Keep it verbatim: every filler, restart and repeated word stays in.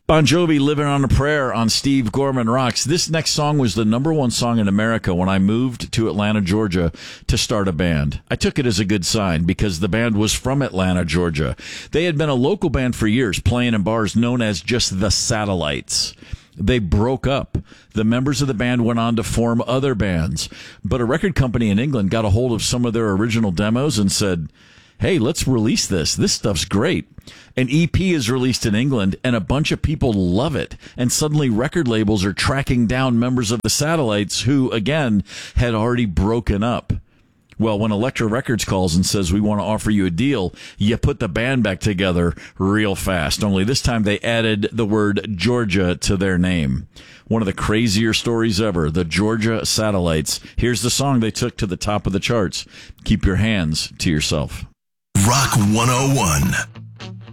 Bon Jovi, Living on a Prayer on Steve Gorman Rocks. This next song was the number one song in America when I moved to Atlanta, Georgia to start a band. I took it as a good sign because the band was from Atlanta, Georgia. They had been a local band for years, playing in bars known as just the Satellites. They broke up. The members of the band went on to form other bands. But a record company in England got a hold of some of their original demos and said, hey, let's release this. This stuff's great. An E P is released in England, and a bunch of people love it. And suddenly record labels are tracking down members of the Satellites who, again, had already broken up. Well, when Elektra Records calls and says, we want to offer you a deal, you put the band back together real fast. Only this time they added the word Georgia to their name. One of the crazier stories ever, the Georgia Satellites. Here's the song they took to the top of the charts. Keep your hands to yourself. Rock one oh one.